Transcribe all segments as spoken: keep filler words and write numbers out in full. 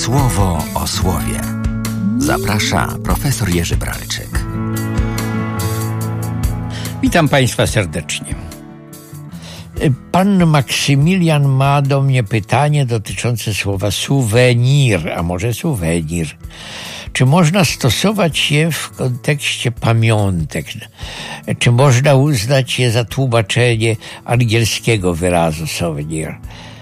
Słowo o słowie. Zaprasza profesor Jerzy Bralczyk. Witam Państwa serdecznie. Pan Maksymilian ma do mnie pytanie dotyczące słowa suwenir, a może suwenir. Czy można stosować je w kontekście pamiątek? Czy można uznać je za tłumaczenie angielskiego wyrazu souvenir?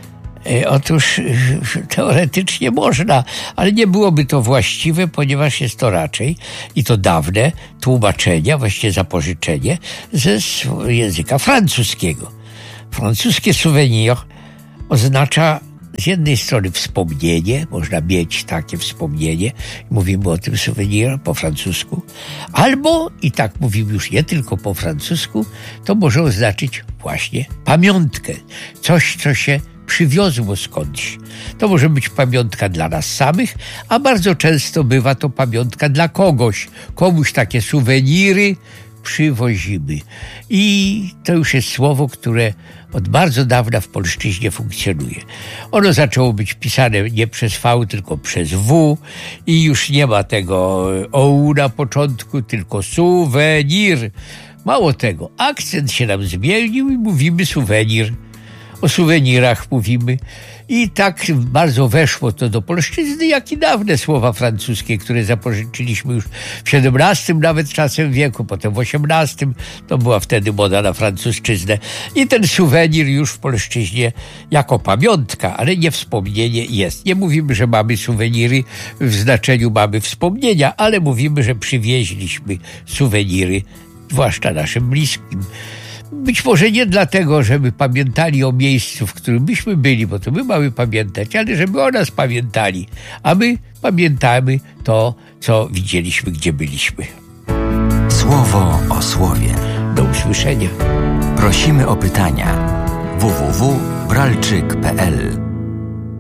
Otóż teoretycznie można, ale nie byłoby to właściwe, ponieważ jest to raczej, i to dawne, tłumaczenie, właściwie zapożyczenie ze języka francuskiego. Francuskie souvenir oznacza z jednej strony wspomnienie, można mieć takie wspomnienie, mówimy o tym souvenir po francusku, albo, i tak mówimy już nie tylko po francusku, to może oznaczyć właśnie pamiątkę, coś, co się przywiozło skądś. To może być pamiątka dla nas samych, a bardzo często bywa to pamiątka dla kogoś. Komuś takie suweniry przywozimy. I to już jest słowo, które od bardzo dawna w polszczyźnie funkcjonuje. Ono zaczęło być pisane nie przez V, tylko przez W i już nie ma tego O na początku, tylko suwenir. Mało tego, akcent się nam zmienił i mówimy suwenir. O suwenirach mówimy. I tak bardzo weszło to do polszczyzny, jak i dawne słowa francuskie, które zapożyczyliśmy już w siedemnastym nawet czasem wieku, potem w osiemnastym. To była wtedy moda na francuszczyznę. I ten suwenir już w polszczyźnie jako pamiątka, ale nie wspomnienie jest. Nie mówimy, że mamy suweniry w znaczeniu mamy wspomnienia, ale mówimy, że przywieźliśmy suweniry, zwłaszcza naszym bliskim. Być może nie dlatego, żeby pamiętali o miejscu, w którym myśmy byli, bo to my mamy pamiętać, ale żeby o nas pamiętali, a my pamiętamy to, co widzieliśmy, gdzie byliśmy. Słowo o słowie. Do usłyszenia. Prosimy o pytania. w w w kropka bralczyk kropka p l